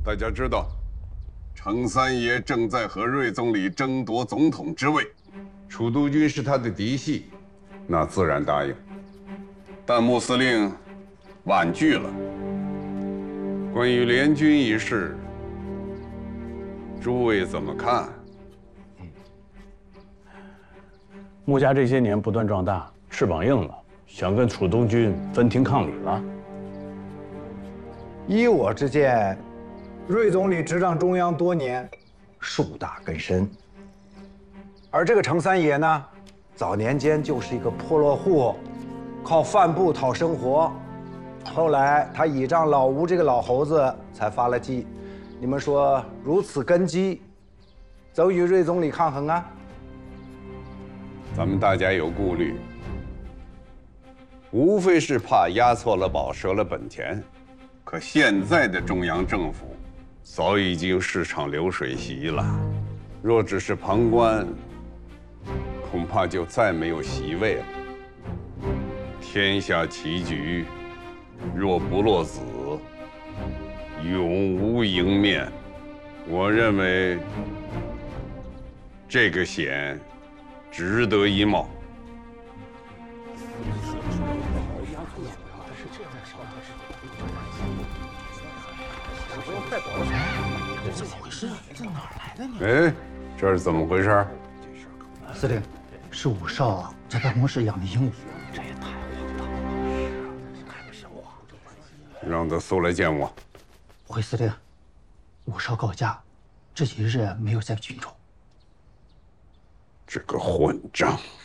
大家知道，程三爷正在和瑞总理争夺总统之位，楚督军是他的嫡系，那自然答应。但穆司令婉拒了。关于联军一事，诸位怎么看？ 穆家这些年不断壮大，翅膀硬了，想跟楚东军分庭抗礼了。 依我之见，瑞总理执掌中央多年，树大根深。而这个程三爷呢，早年间就是一个破落户，靠贩布讨生活。后来他倚仗老吴这个老猴子才发了迹。你们说如此根基，怎与瑞总理抗衡啊？ 咱们大家有顾虑，无非是怕押错了宝，折了本钱。可现在的中央政府早已经市场流水席了，若只是旁观，恐怕就再没有席位了。天下棋局，若不落子，永无赢面。我认为这个险值得一冒。 怎么回事？这哪来的你？ 哎，这是怎么回事？ 司令，是武少在办公室养的鹦鹉。这也太荒唐了！还不是我。 让他速来见我。 回司令，武少告假，这几日没有在军中。 这个混账！